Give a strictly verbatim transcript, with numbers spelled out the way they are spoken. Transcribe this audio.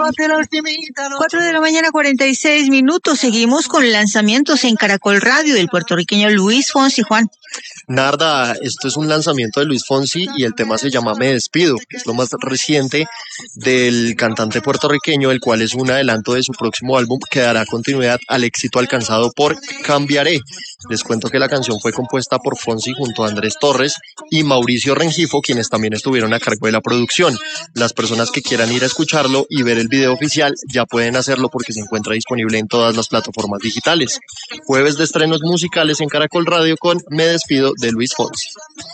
Cuatro de la mañana, cuarenta y seis minutos. Seguimos con lanzamientos en Caracol Radio del puertorriqueño Luis Fonsi. Juan. Narda, esto es un lanzamiento de Luis Fonsi y el tema se llama Me Despido, que es lo más reciente del cantante puertorriqueño, el cual es un adelanto de su próximo álbum que dará continuidad al éxito alcanzado por Cambiaré. Les cuento que la canción fue compuesta por Fonsi junto a Andrés Torres y Mauricio Rengifo, quienes también estuvieron a cargo de la producción. Las personas que quieran ir a escucharlo y ver el video oficial ya pueden hacerlo porque se encuentra disponible en todas las plataformas digitales. Jueves de estrenos musicales en Caracol Radio con Me Despido de Luis Fonsi.